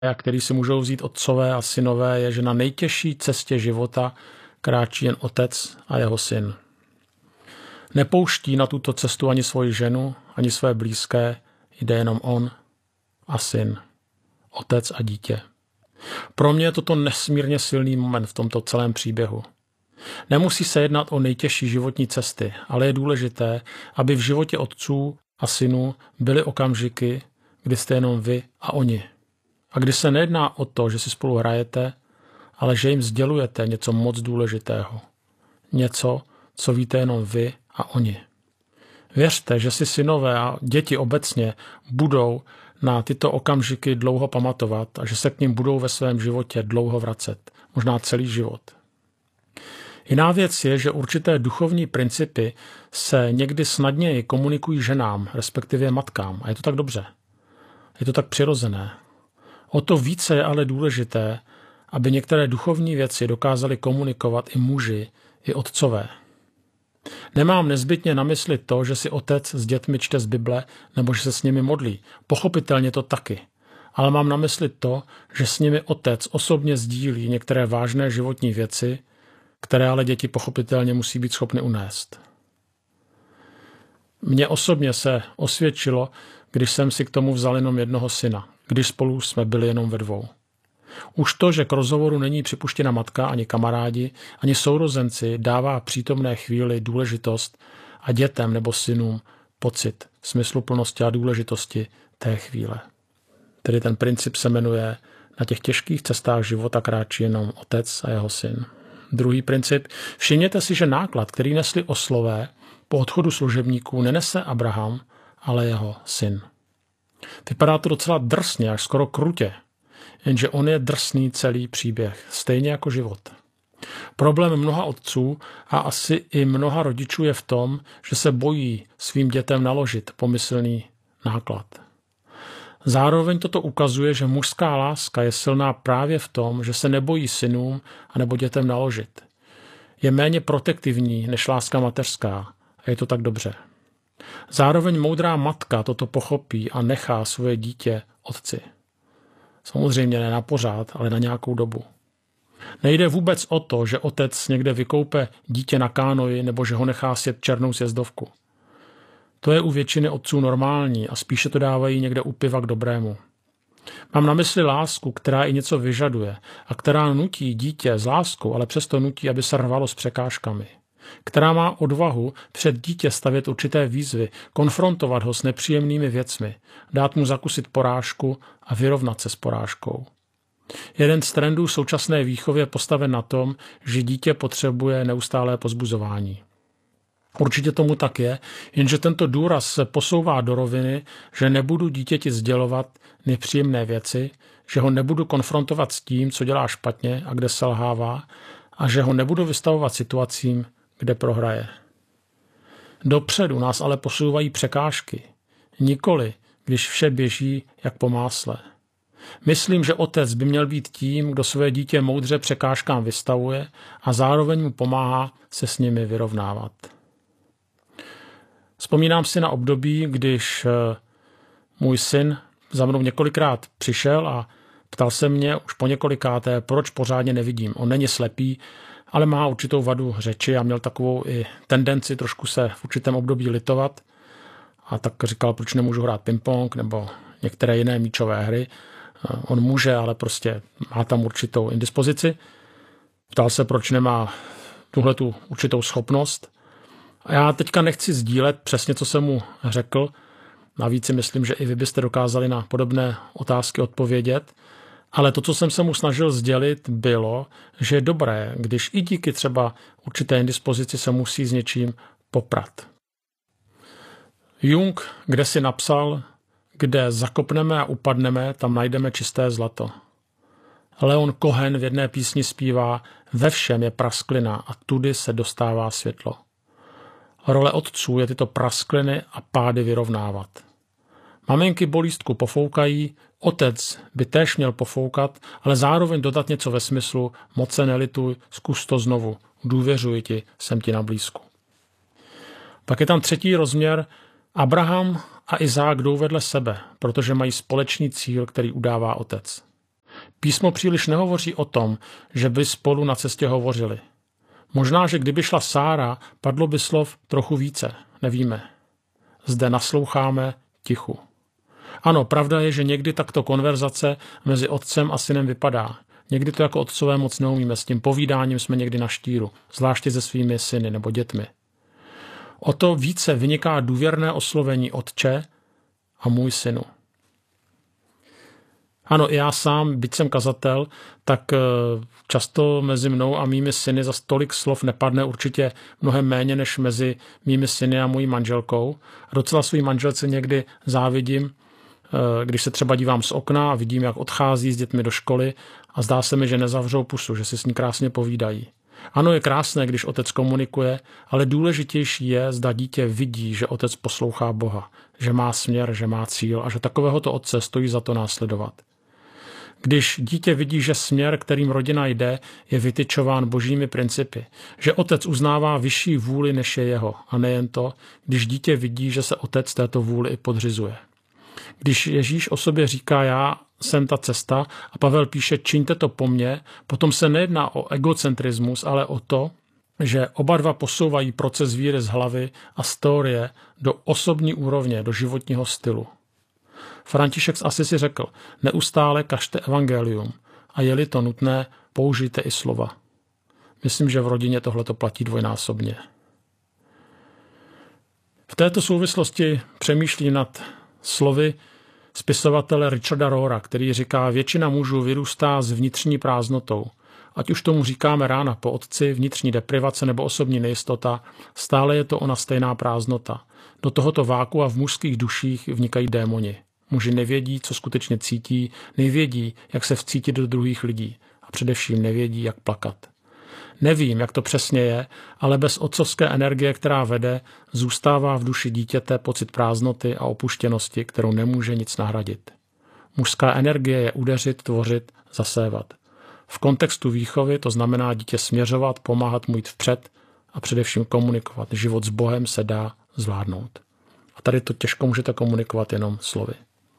a který si můžou vzít otcové a synové, je, že na nejtěžší cestě života kráčí jen otec a jeho syn. Nepouští na tuto cestu ani svoji ženu, ani své blízké, jde jenom on a syn, otec a dítě. Pro mě je toto nesmírně silný moment v tomto celém příběhu. Nemusí se jednat o nejtěžší životní cesty, ale je důležité, aby v životě otců a synů byly okamžiky, kdy jste jenom vy a oni. A kdy se nejedná o to, že si spolu hrajete, ale že jim sdělujete něco moc důležitého. Něco, co víte jenom vy a oni. Věřte, že si synové a děti obecně budou na tyto okamžiky dlouho pamatovat a že se k nim budou ve svém životě dlouho vracet, možná celý život. Jiná věc je, že určité duchovní principy se někdy snadněji komunikují ženám, respektive matkám. A je to tak dobře. Je to tak přirozené. O to více je ale důležité, aby některé duchovní věci dokázali komunikovat i muži, i otcové. Nemám nezbytně na mysli to, že si otec s dětmi čte z Bible nebo že se s nimi modlí. Pochopitelně to taky. Ale mám na mysli to, že s nimi otec osobně sdílí některé vážné životní věci, které ale děti pochopitelně musí být schopny unést. Mně osobně se osvědčilo, když jsem si k tomu vzal jenom jednoho syna, když spolu jsme byli jenom ve dvou. Už to, že k rozhovoru není připuštěna matka, ani kamarádi, ani sourozenci, dává přítomné chvíli důležitost a dětem nebo synům pocit smysluplnosti a důležitosti té chvíle. Tedy ten princip se jmenuje na těch těžkých cestách života kráčí jenom otec a jeho syn. Druhý princip. Všimněte si, že náklad, který nesli oslové po odchodu služebníků, nenese Abraham, ale jeho syn. Vypadá to docela drsně, až skoro krutě, jenže on je drsný celý příběh, stejně jako život. Problém mnoha otců a asi i mnoha rodičů je v tom, že se bojí svým dětem naložit pomyslný náklad. Zároveň toto ukazuje, že mužská láska je silná právě v tom, že se nebojí synům anebo dětem naložit. Je méně protektivní než láska mateřská a je to tak dobře. Zároveň moudrá matka toto pochopí a nechá svoje dítě otci. Samozřejmě ne na pořád, ale na nějakou dobu. Nejde vůbec o to, že otec někde vykoupe dítě na kánoji nebo že ho nechá sjet černou sjezdovku. To je u většiny otců normální a spíše to dávají někde u piva k dobrému. Mám na mysli lásku, která i něco vyžaduje a která nutí dítě s láskou, ale přesto nutí, aby se rvalo s překážkami. Která má odvahu před dítě stavět určité výzvy, konfrontovat ho s nepříjemnými věcmi, dát mu zakusit porážku a vyrovnat se s porážkou. Jeden z trendů současné výchovy je postaven na tom, že dítě potřebuje neustálé pozbuzování. Určitě tomu tak je, jenže tento důraz se posouvá do roviny, že nebudu dítěti sdělovat nepříjemné věci, že ho nebudu konfrontovat s tím, co dělá špatně a kde selhává, a že ho nebudu vystavovat situacím, kde prohraje. Dopředu nás ale posouvají překážky, nikoli, když vše běží jak po másle. Myslím, že otec by měl být tím, kdo své dítě moudře překážkám vystavuje a zároveň mu pomáhá se s nimi vyrovnávat. Vzpomínám si na období, když můj syn za mnou několikrát přišel a ptal se mě už po několikáté, proč pořádně nevidím. On není slepý, ale má určitou vadu řeči a měl takovou i tendenci trošku se v určitém období litovat. A tak říkal, proč nemůžu hrát ping-pong nebo některé jiné míčové hry. On může, ale prostě má tam určitou indispozici. Ptal se, proč nemá tuhletu určitou schopnost. A já teďka nechci sdílet přesně, co jsem mu řekl. Navíc si myslím, že i vy byste dokázali na podobné otázky odpovědět. Ale to, co jsem se mu snažil sdělit, bylo, že je dobré, když i díky třeba určité indispozici se musí s něčím poprat. Jung kde si napsal, kde zakopneme a upadneme, tam najdeme čisté zlato. Leon Cohen v jedné písni zpívá, ve všem je prasklina a tudy se dostává světlo. Role otců je tyto praskliny a pády vyrovnávat. Maminky bolístku pofoukají, otec by též měl pofoukat, ale zároveň dodat něco ve smyslu moc se nelituj, zkus to znovu, důvěřuji ti, jsem ti na blízku. Pak je tam třetí rozměr, Abraham a Izák jdou vedle sebe, protože mají společný cíl, který udává otec. Písmo příliš nehovoří o tom, že by spolu na cestě hovořili. Možná, že kdyby šla Sára, padlo by slov trochu více, nevíme. Zde nasloucháme tichu. Ano, pravda je, že někdy takto konverzace mezi otcem a synem vypadá. Někdy to jako otcové moc neumíme, s tím povídáním jsme někdy na štíru, zvláště se svými syny nebo dětmi. O to více vyniká důvěrné oslovení Otče a můj synu. Ano, i já sám, byť jsem kazatel, tak často mezi mnou a mými syny za tolik slov nepadne, určitě mnohem méně než mezi mými syny a mojí manželkou. A docela svým manželce někdy závidím, když se třeba dívám z okna a vidím, jak odchází s dětmi do školy a zdá se mi, že nezavřou pusu, že si s ní krásně povídají. Ano, je krásné, když otec komunikuje, ale důležitější je, zda dítě vidí, že otec poslouchá Boha, že má směr, že má cíl a že takovéhoto otce stojí za to následovat. Když dítě vidí, že směr, kterým rodina jde, je vytyčován božími principy, že otec uznává vyšší vůli, než je jeho, a nejen to, když dítě vidí, že se otec této vůli i podřizuje. Když Ježíš o sobě říká, já jsem ta cesta, a Pavel píše, čiňte to po mně, potom se nejedná o egocentrismus, ale o to, že oba dva posouvají proces víry z hlavy a z teorie do osobní úrovně, do životního stylu. František z Asisi řekl, neustále kažte evangelium a je-li to nutné, použijte i slova. Myslím, že v rodině tohleto platí dvojnásobně. V této souvislosti přemýšlím nad slovy spisovatele Richarda Rohra, který říká, většina mužů vyrůstá s vnitřní prázdnotou. Ať už tomu říkáme rána po otci, vnitřní deprivace nebo osobní nejistota, stále je to ona stejná prázdnota. Do tohoto vákua v mužských duších vnikají démoni. Muži nevědí, co skutečně cítí, nevědí, jak se vcítit do druhých lidí a především nevědí, jak plakat. Nevím, jak to přesně je, ale bez otcovské energie, která vede, zůstává v duši dítěte pocit prázdnoty a opuštěnosti, kterou nemůže nic nahradit. Mužská energie je udeřit, tvořit, zasévat. V kontextu výchovy to znamená dítě směřovat, pomáhat mu jít vpřed a především komunikovat. Život s Bohem se dá zvládnout. A tady to těžko můžete komunikovat jenom slovy.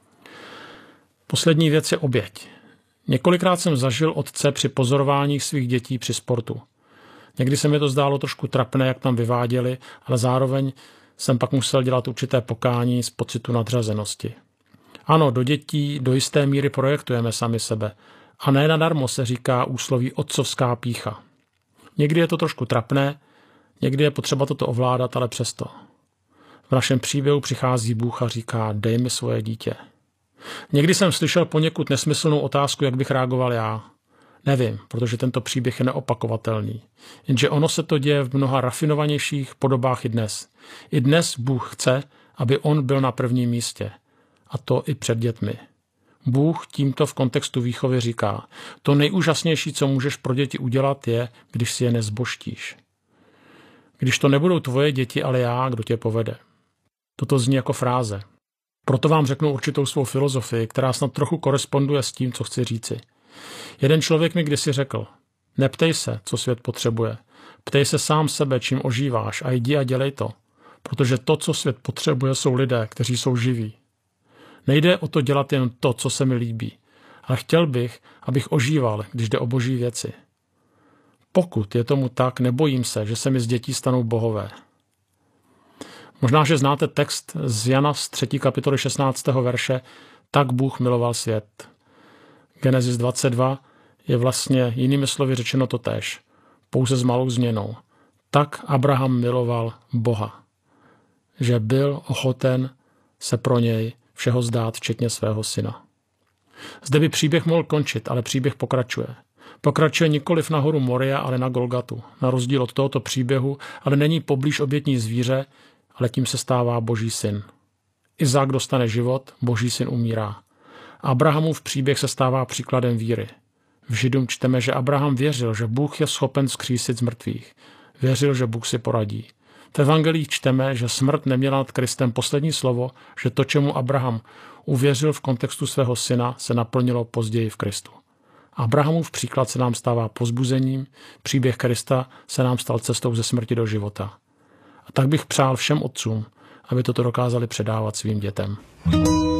Poslední věc je oběť. Několikrát jsem zažil otce při pozorování svých dětí při sportu. Někdy se mi to zdálo trošku trapné, jak tam vyváděli, ale zároveň jsem pak musel dělat určité pokání z pocitu nadřazenosti. Ano, do dětí do jisté míry projektujeme sami sebe. A ne nadarmo se říká úsloví otcovská pýcha. Někdy je to trošku trapné, někdy je potřeba toto ovládat, ale přesto. V našem příběhu přichází Bůh a říká, dej mi svoje dítě. Někdy jsem slyšel poněkud nesmyslnou otázku, jak bych reagoval já. Nevím, protože tento příběh je neopakovatelný. Jenže ono se to děje v mnoha rafinovanějších podobách i dnes. I dnes Bůh chce, aby on byl na prvním místě. A to i před dětmi. Bůh tímto v kontextu výchovy říká, to nejúžasnější, co můžeš pro děti udělat, je, když si je nezbožtíš. Když to nebudou tvoje děti, ale já, kdo tě povede. Toto zní jako fráze. Proto vám řeknu určitou svou filozofii, která snad trochu koresponduje s tím, co chci říci. Jeden člověk mi kdysi řekl, neptej se, co svět potřebuje. Ptej se sám sebe, čím ožíváš a jdi a dělej to. Protože to, co svět potřebuje, jsou lidé, kteří jsou živí. Nejde o to dělat jen to, co se mi líbí, ale chtěl bych, abych ožíval, když jde o boží věci. Pokud je tomu tak, nebojím se, že se mi z dětí stanou bohové. Možná, že znáte text z Jana z 3. kapitoly 16. verše Tak Bůh miloval svět. Genesis 22 je vlastně jinými slovy řečeno totéž, pouze s malou změnou. Tak Abraham miloval Boha, že byl ochoten se pro něj všeho zdát, včetně svého syna. Zde by příběh mohl končit, ale příběh pokračuje. Pokračuje nikoliv na horu Moria, ale na Golgatu. Na rozdíl od tohoto příběhu, ale není poblíž obětní zvíře, ale tím se stává Boží syn. Izák dostane život, Boží syn umírá. Abrahamův příběh se stává příkladem víry. V Židům čteme, že Abraham věřil, že Bůh je schopen vzkřísit z mrtvých. Věřil, že Bůh si poradí. V evangelích čteme, že smrt neměla nad Kristem poslední slovo, že to, čemu Abraham uvěřil v kontextu svého syna, se naplnilo později v Kristu. Abrahamův příklad se nám stává povzbuzením, příběh Krista se nám stal cestou ze smrti do života. A tak bych přál všem otcům, aby toto dokázali předávat svým dětem.